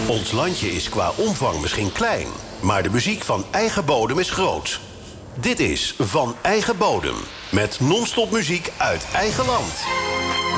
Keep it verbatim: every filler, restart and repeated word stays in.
Ons landje is qua omvang misschien klein, maar de muziek van eigen bodem is groot. Dit is Van Eigen Bodem, met non-stop muziek uit eigen land.